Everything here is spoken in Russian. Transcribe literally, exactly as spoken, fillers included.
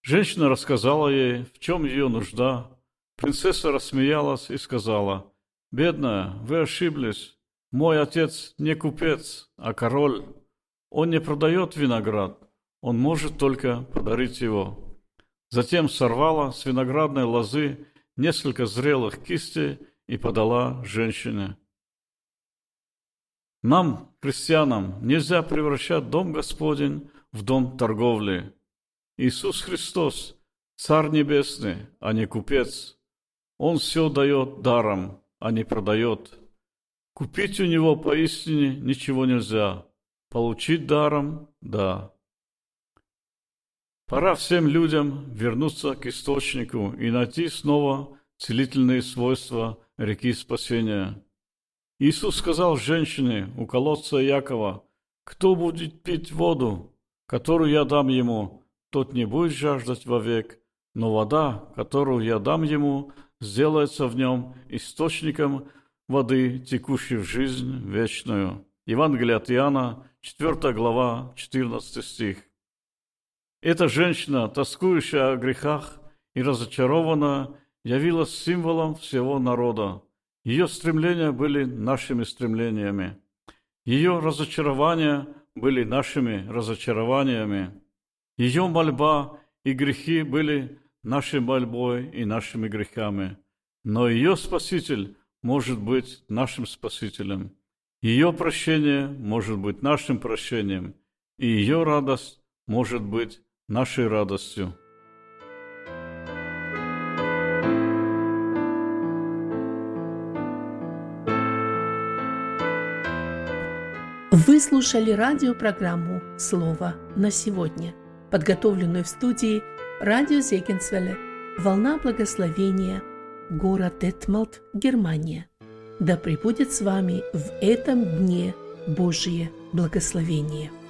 Женщина рассказала ей, в чем ее нужда. Принцесса рассмеялась и сказала: «Бедная, вы ошиблись. Мой отец не купец, а король. Он не продает виноград, он может только подарить его». Затем сорвала с виноградной лозы несколько зрелых кистей и подала женщине. Нам, христианам, нельзя превращать Дом Господень в дом торговли. Иисус Христос – Царь Небесный, а не купец. Он все дает даром, а не продает. Купить у Него поистине ничего нельзя. Получить даром – да. Пора всем людям вернуться к источнику и найти снова целительные свойства реки спасения. Иисус сказал женщине у колодца Иакова: «Кто будет пить воду, которую я дам ему, тот не будет жаждать вовек, но вода, которую я дам ему, сделается в нем источником воды, текущей в жизнь вечную». Евангелие от Иоанна, четвёртая глава, четырнадцатый стих. Эта женщина, тоскующая о грехах и разочарованная, явилась символом всего народа. Ее стремления были нашими стремлениями. Ее разочарования были нашими разочарованиями. Ее мольба и грехи были нашей мольбой и нашими грехами. Но ее Спаситель может быть нашим Спасителем. Ее прощение может быть нашим прощением. И ее радость может быть нашей радостью. Вы слушали радиопрограмму «Слово на сегодня», подготовленную в студии радио Зегенсвелле, «Волна благословения», город Детмалт, Германия. Да пребудет с вами в этом дне Божие благословение.